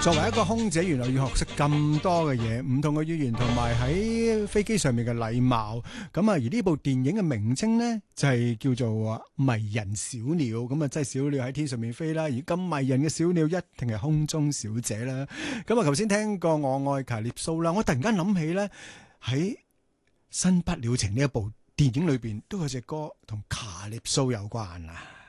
作為一個空姐，原來要學識咁多嘅嘢，唔同嘅語言，同埋喺飛機上面嘅禮貌。咁啊，而呢部電影嘅名稱呢，就係叫做迷人小鳥。咁啊，即係小鳥喺天上面飛啦，而咁迷人嘅小鳥一定係空中小姐啦。咁啊，頭先聽過我愛卡列蘇啦，我突然間諗起呢，喺《新不了情》呢一部電影裏邊都有隻歌同卡列蘇有關啊。